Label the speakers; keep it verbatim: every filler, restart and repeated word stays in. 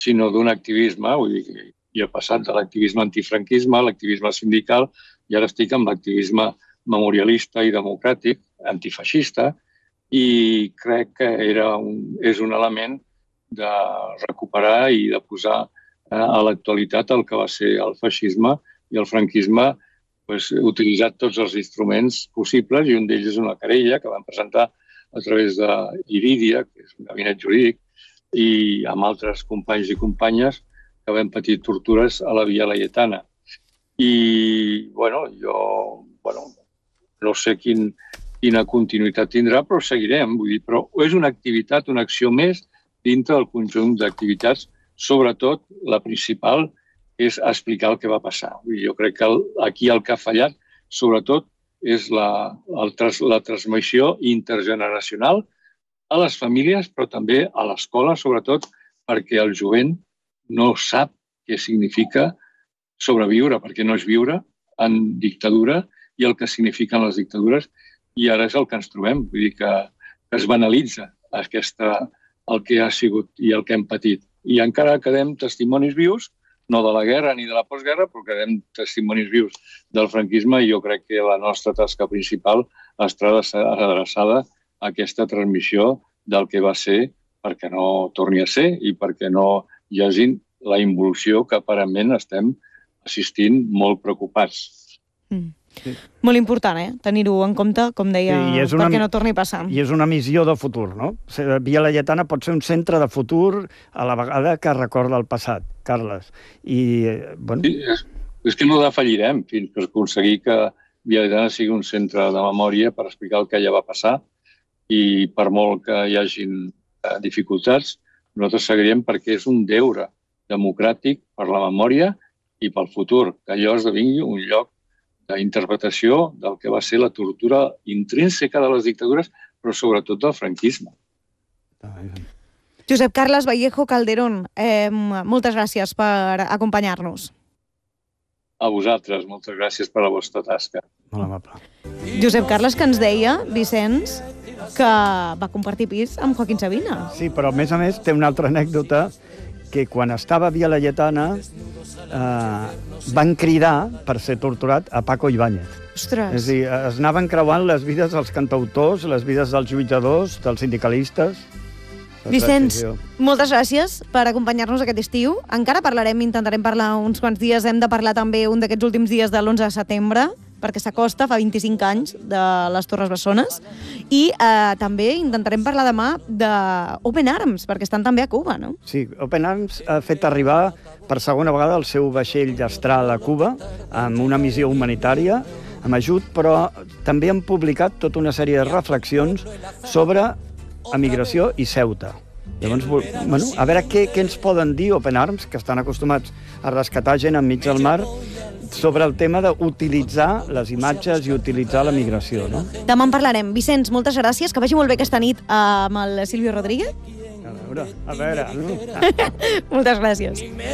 Speaker 1: sinó d'un activisme, vull dir que hi he passat de l'activisme antifranquisme a l'activisme sindical i ara estic amb l'activisme memorialista i democràtic, antifeixista, i crec que era un, és un element de recuperar i de posar a l'actualitat el que va ser el feixisme i el franquisme, pues, utilitzat tots els instruments possibles, i un d'ells és una querella que vam presentar a través d'Iridia, que és un gabinet jurídic, i amb altres companys i companyes que vam patir tortures a la Via Laietana. I, bueno, jo bueno, no sé quin, quina continuïtat tindrà, però seguirem. Vull dir, però és una activitat, una acció més dintre del conjunt d'activitats. Sobretot, la principal és explicar el que va passar. Vull dir, jo crec que el, aquí el que ha fallat, sobretot, és la, el, la transmissió intergeneracional a les famílies, però també a l'escola, sobretot, perquè el jovent no sap què significa sobreviure, perquè no és viure en dictadura i el que signifiquen les dictadures, i ara és el que ens trobem. Vull dir que, que es banalitza aquesta, el que ha sigut i el que hem patit. I encara quedem testimonis vius, no de la guerra ni de la postguerra, però quedem testimonis vius del franquisme, i jo crec que la nostra tasca principal estarà adreçada a aquesta transmissió del que va ser perquè no torni a ser i perquè no hi hagi la involució que aparentment estem assistint molt preocupats.
Speaker 2: Mm. Sí. Molt important, eh? Tenir-ho en compte, com deia, sí, una, perquè no torni a passar.
Speaker 3: I és una missió de futur, no? Via Laietana pot ser un centre de futur a la vegada que recorda el passat, Carles. I, bueno...
Speaker 1: Sí, és, és que no defallirem fins per aconseguir que Via Laietana sigui un centre de memòria per explicar el que ja va passar, i per molt que hi hagin eh, dificultats, nosaltres seguirem perquè és un deure democràtic per la memòria i pel futur, que allò esdevingui un lloc d'interpretació del que va ser la tortura intrínseca de les dictadures, però sobretot del franquisme.
Speaker 2: Josep Carles Vallejo Calderón, eh, moltes gràcies per acompanyar-nos.
Speaker 1: A vosaltres, moltes gràcies per la vostra tasca.
Speaker 3: Molt amable.
Speaker 2: Josep Carles, que ens deia, Vicenç, que va compartir pis amb Joaquín Sabina.
Speaker 3: Sí, però a més a més té una altra anècdota, que quan estava a Via Laietana eh, van cridar per ser torturat a Paco Ibáñez.
Speaker 2: Ostres!
Speaker 3: És a dir, es anaven creuant les vides dels cantautors, les vides dels lluitadors, dels sindicalistes.
Speaker 2: Vicenç, moltes gràcies per acompanyar-nos aquest estiu. Encara parlarem, intentarem parlar uns quants dies. Hem de parlar també un d'aquests últims dies de l'onze de setembre, perquè s'acosta, fa vint-i-cinc anys, de les Torres Bessones. I eh, també intentarem parlar demà d'Open Arms, perquè estan també a Cuba, no?
Speaker 3: Sí, Open Arms ha fet arribar per segona vegada el seu vaixell d'Astral a Cuba, amb una missió humanitària, amb ajut, però també han publicat tota una sèrie de reflexions sobre emigració i Ceuta. Llavors, bueno, a veure què, què ens poden dir Open Arms, que estan acostumats a rescatar gent enmig del mar, sobre el tema d'utilitzar les imatges i utilitzar la migració, no?
Speaker 2: Demà en parlarem. Vicenç, moltes gràcies. Que vagi molt bé aquesta nit amb el Silvio Rodríguez.
Speaker 3: A veure, a veure. No?
Speaker 2: Moltes gràcies.